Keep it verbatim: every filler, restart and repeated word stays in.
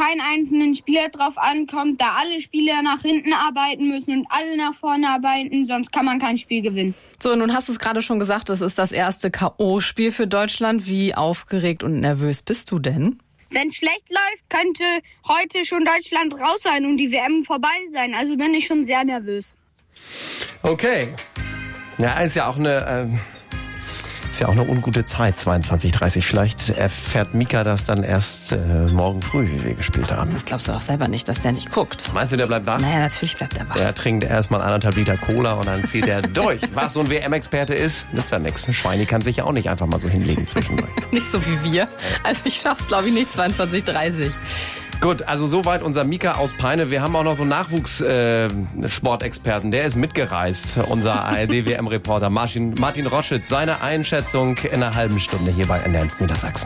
keinen einzelnen Spieler drauf ankommt, da alle Spieler nach hinten arbeiten müssen und alle nach vorne arbeiten, sonst kann man kein Spiel gewinnen. So, nun hast du es gerade schon gesagt, es ist das erste K O-Spiel für Deutschland. Wie aufgeregt und nervös bist du denn? Wenn es schlecht läuft, könnte heute schon Deutschland raus sein und die W M vorbei sein. Also bin ich schon sehr nervös. Okay. Ja, ist ja auch eine, ähm, ist ja auch eine ungute Zeit, zweiundzwanzig Uhr dreißig. Vielleicht erfährt Mika das dann erst äh, morgen früh, wie wir gespielt haben. Das glaubst du doch selber nicht, dass der nicht guckt. Meinst du, der bleibt wach? Naja, natürlich bleibt er wach. Der trinkt erstmal anderthalb Liter Cola und dann zieht er durch. Was so ein W M-Experte ist, nützt ja nichts. Ein Schweini kann sich ja auch nicht einfach mal so hinlegen zwischendurch. Nicht so wie wir. Also ich schaff's, glaube ich, nicht zweiundzwanzig Uhr dreißig. Gut, also soweit unser Mika aus Peine. Wir haben auch noch so einen Nachwuchssportexperten. Äh, Der ist mitgereist, unser A R D-W M-Reporter Martin, Martin Roschitz. Seine Einschätzung in einer halben Stunde hier bei N eins Niedersachsen.